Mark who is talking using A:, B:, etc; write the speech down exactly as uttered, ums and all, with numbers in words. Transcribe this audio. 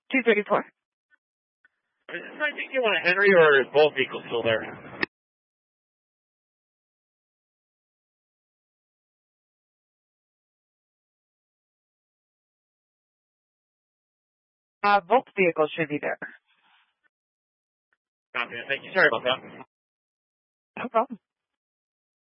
A: two thirty-four.
B: I think you want a Henry, or is both vehicles still there?
A: Uh, both vehicles should be there.
B: Copy. Thank you. Sorry about that.
A: No problem.